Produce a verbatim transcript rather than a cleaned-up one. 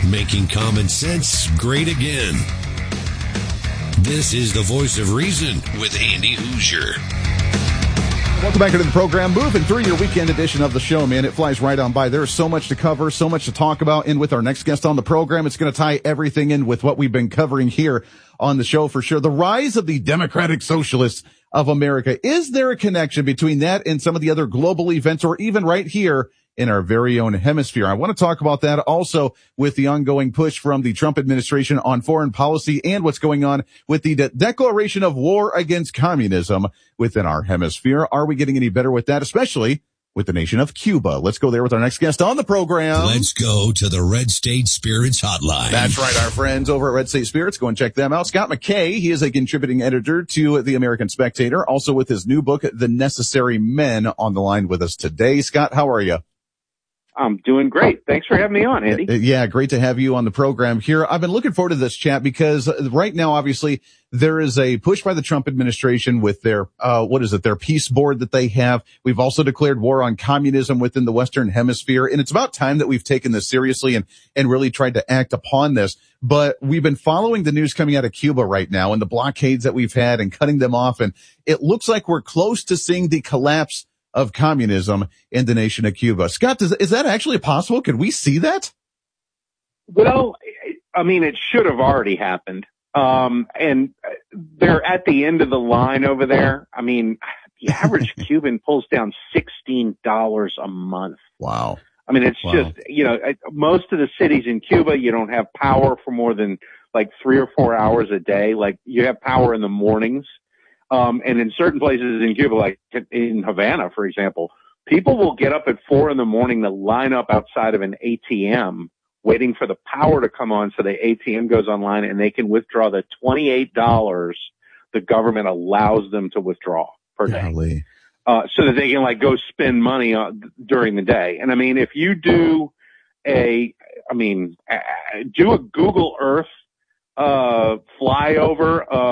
making common sense great again. This is the Voice of Reason with Andy Hoosier. Welcome back into the program. Moving through your weekend edition of the show, man. It flies right on by. There's so much to cover, so much to talk about. And with our next guest on the program, it's going to tie everything in with what we've been covering here on the show for sure. The rise of the Democratic Socialists of America. Is there a connection between that and some of the other global events, or even right here in our very own hemisphere? I want to talk about that also with the ongoing push from the Trump administration on foreign policy and what's going on with the de- declaration of war against communism within our hemisphere. Are we getting any better with that, especially with the nation of Cuba? Let's go there with our next guest on the program. Let's go to the Red State Spirits Hotline. That's right, our friends over at Red State Spirits. Go and check them out. Scott McKay, he is a contributing editor to the American Spectator, also with his new book, The Necessary Men, on the line with us today. Scott, how are you? I'm doing great. Thanks for having me on, Andy. Yeah, great to have you on the program here. I've been looking forward to this chat because right now, obviously, there is a push by the Trump administration with their, uh, what is it, their peace board that they have. We've also declared war on communism within the Western Hemisphere. And it's about time that we've taken this seriously and, and really tried to act upon this. But we've been following the news coming out of Cuba right now and the blockades that we've had and cutting them off. And it looks like we're close to seeing the collapse of communism in the nation of Cuba. Scott, does, is that actually possible? Could we see that? Well, I mean, it should have already happened. Um, and they're at the end of the line over there. I mean, the average Cuban pulls down sixteen dollars a month. Wow. I mean, it's wow. just, you know, most of the cities in Cuba, you don't have power for more than like three or four hours a day. Like, you have power in the mornings. Um, and in certain places in Cuba, like in Havana, for example, people will get up at four in the morning to line up outside of an A T M waiting for the power to come on so the A T M goes online and they can withdraw the twenty-eight dollars the government allows them to withdraw per day. Golly. Uh, so that they can like go spend money on, during the day. And I mean, if you do a, I mean, do a Google Earth, uh, flyover, uh,